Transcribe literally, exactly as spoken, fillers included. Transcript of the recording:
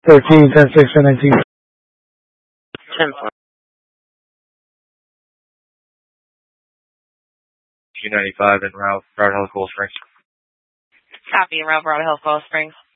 thirteen, ten, six, and nineteen. ten four. two ninety-five in route, Route Hill, Cool Springs. Copy, route Route Hill, Coral Springs.